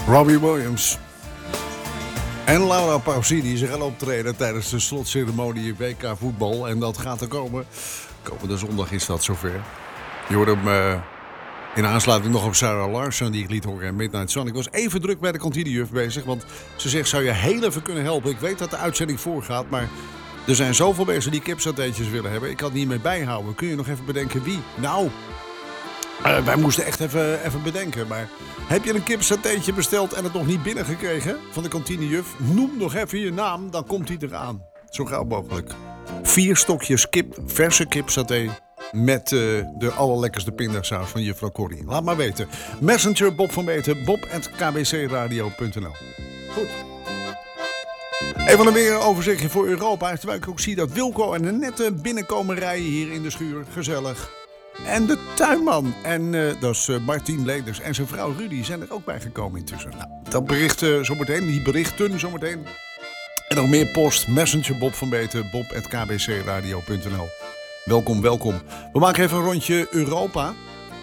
Robbie Williams en Laura Pausini, ze gaan optreden tijdens de slotceremonie WK voetbal. En dat gaat er komen. Komende zondag is dat zover. Je hoort hem in aansluiting nog op Sarah Larsson, die ik liet horen in Midnight Sun. Ik was even druk bij de kantinejuf bezig, want ze zegt, zou je heel even kunnen helpen? Ik weet dat de uitzending voorgaat, maar er zijn zoveel mensen die kipsatéetjes willen hebben. Ik kan het niet meer bijhouden. Kun je nog even bedenken wie? Nou, wij moesten echt even bedenken. Maar heb je een kipsatéetje besteld en het nog niet binnengekregen van de kantinejuf? Noem nog even je naam, dan komt hij eraan. Zo gauw mogelijk. 4 stokjes kip, verse kipsaté met de allerlekkerste pindasaus van juffrouw Corrie. Laat maar weten. Messenger Bob van Beten, bob@kbcradio.nl. Goed. Even een weer overzichtje voor Europa. Terwijl ik ook zie dat Wilco en Annette binnenkomen rijden hier in de schuur. Gezellig. En de tuinman. En dat is Martien Leders en zijn vrouw Rudy zijn er ook bij gekomen intussen. Nou, dat bericht zometeen. Die berichten zometeen. En nog meer post. Messenger Bob van Beten. bob@kbcradio.nl. Welkom, welkom. We maken even een rondje Europa.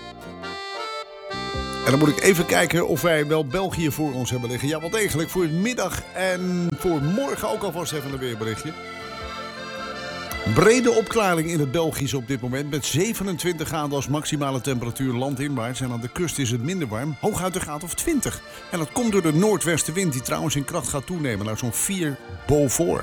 En dan moet ik even kijken of wij wel België voor ons hebben liggen. Ja, wel degelijk. Voor middag en voor morgen ook alvast even een weerberichtje. Brede opklaring in het Belgisch op dit moment. Met 27 graden als maximale temperatuur landinwaarts. En aan de kust is het minder warm. Hooguit een graad of 20. En dat komt door de noordwestenwind die trouwens in kracht gaat toenemen naar zo'n 4 Beaufort.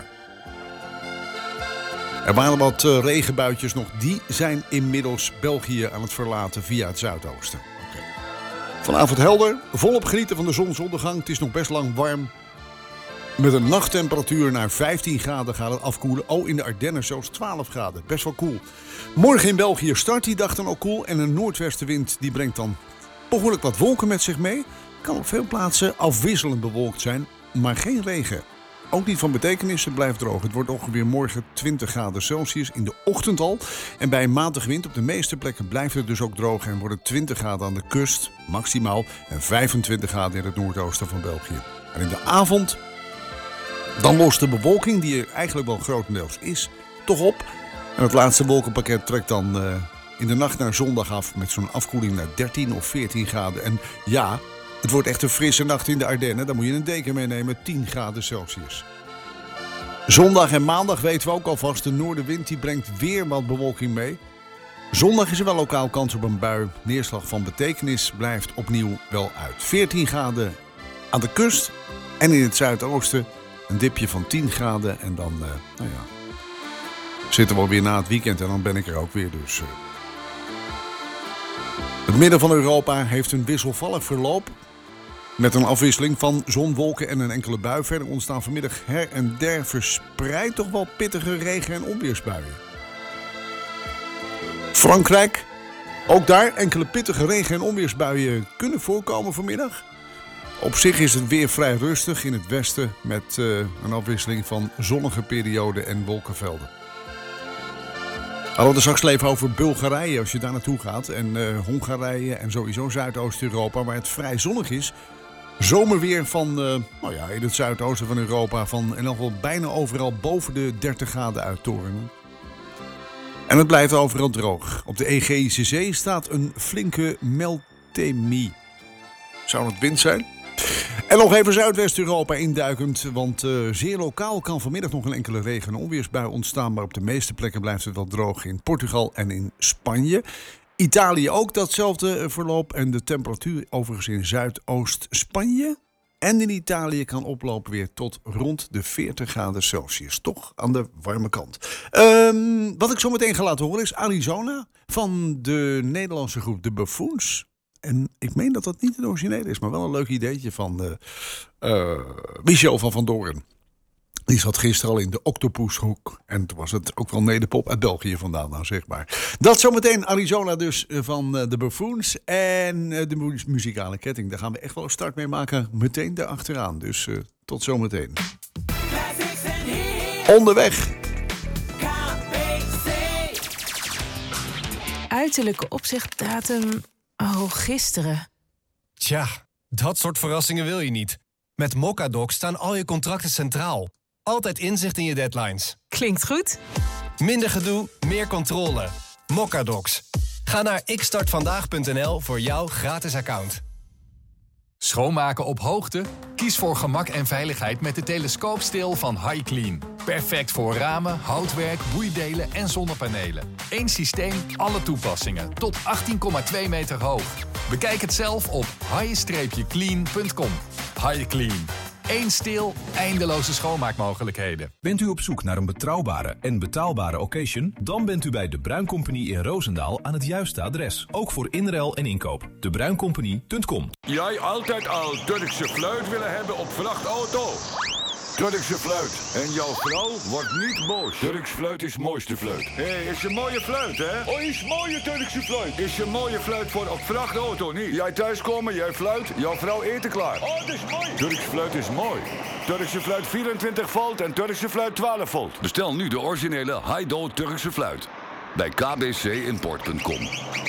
Er waren wat regenbuitjes nog. Die zijn inmiddels België aan het verlaten via het zuidoosten. Okay. Vanavond helder. Volop genieten van de zonsondergang. Het is nog best lang warm. Met een nachttemperatuur naar 15 graden gaat het afkoelen. Oh, in de Ardennen zelfs 12 graden. Best wel koel. Morgen in België start die dag dan ook koel. En een noordwestenwind die brengt dan behoorlijk wat wolken met zich mee. Kan op veel plaatsen afwisselend bewolkt zijn, maar geen regen. Ook niet van betekenis, het blijft droog. Het wordt ongeveer morgen 20 graden Celsius in de ochtend al. En bij een matige wind op de meeste plekken blijft het dus ook droog. En wordt het 20 graden aan de kust, maximaal. En 25 graden in het noordoosten van België. En in de avond, dan lost de bewolking, die er eigenlijk wel grotendeels is, toch op. En het laatste wolkenpakket trekt dan in de nacht naar zondag af met zo'n afkoeling naar 13 of 14 graden. En ja, het wordt echt een frisse nacht in de Ardennen. Dan moet je een deken meenemen, 10 graden Celsius. Zondag en maandag weten we ook alvast, de noordenwind die brengt weer wat bewolking mee. Zondag is er wel lokaal kans op een bui. Neerslag van betekenis blijft opnieuw wel uit. 14 graden aan de kust en in het zuidoosten een dipje van 10 graden. En dan zitten we alweer na het weekend en dan ben ik er ook weer. Dus het midden van Europa heeft een wisselvallig verloop. Met een afwisseling van zon, wolken en een enkele bui. Verder ontstaan vanmiddag her en der verspreid toch wel pittige regen- en onweersbuien. Frankrijk, ook daar enkele pittige regen- en onweersbuien kunnen voorkomen vanmiddag. Op zich is het weer vrij rustig in het westen met een afwisseling van zonnige perioden en wolkenvelden. Hadden we er straks even over Bulgarije als je daar naartoe gaat. En Hongarije en sowieso Zuidoost-Europa waar het vrij zonnig is. Zomerweer van in het zuidoosten van Europa van in ieder geval bijna overal boven de 30 graden uittorenen. En het blijft overal droog. Op de Egeïsche Zee staat een flinke meltemie. Zou het wind zijn? En nog even Zuidwest-Europa induikend, want zeer lokaal kan vanmiddag nog een enkele regen- en onweersbui ontstaan, maar op de meeste plekken blijft het wel droog in Portugal en in Spanje. Italië ook datzelfde verloop en de temperatuur overigens in Zuidoost-Spanje en in Italië kan oplopen weer tot rond de 40 graden Celsius. Toch aan de warme kant. Wat ik zo meteen ga laten horen is Arizona van de Nederlandse groep De Buffoons. En ik meen dat dat niet het originele is, maar wel een leuk ideetje van Michel van Doorn. Die zat gisteren al in de Octopushoek. En toen was het ook wel nederpop uit België vandaan, nou zeg maar. Dat zometeen Arizona dus van de Buffoons. En de muzikale ketting. Daar gaan we echt wel een start mee maken. Meteen daarachteraan. Dus tot zometeen. Onderweg. Uiterlijke opzichtdatum. Oh, gisteren. Tja, dat soort verrassingen wil je niet. Met Mocadoc staan al je contracten centraal. Altijd inzicht in je deadlines. Klinkt goed. Minder gedoe, meer controle. Mocadocs. Ga naar xstartvandaag.nl voor jouw gratis account. Schoonmaken op hoogte? Kies voor gemak en veiligheid met de telescoopsteel van HiClean. Perfect voor ramen, houtwerk, boeidelen en zonnepanelen. Eén systeem, alle toepassingen. Tot 18,2 meter hoog. Bekijk het zelf op hi-clean.com. HiClean. Eén steel, eindeloze schoonmaakmogelijkheden. Bent u op zoek naar een betrouwbare en betaalbare occasion? Dan bent u bij De Bruin Company in Roosendaal aan het juiste adres. Ook voor inruil en inkoop. debruincompany.com. Jij altijd al Turkse fluit willen hebben op vrachtauto? Turkse fluit. En jouw vrouw wordt niet boos. Turks fluit is mooiste fluit. Hé, is een mooie fluit, hè? Oh, is mooie Turkse fluit. Is een mooie fluit voor op vrachtauto, niet? Jij thuiskomen, jij fluit, jouw vrouw eten klaar. Oh, dat is mooi. Turks fluit is mooi. Turkse fluit 24 volt en Turkse fluit 12 volt. Bestel nu de originele Haido Turkse fluit. Bij kbcimport.com.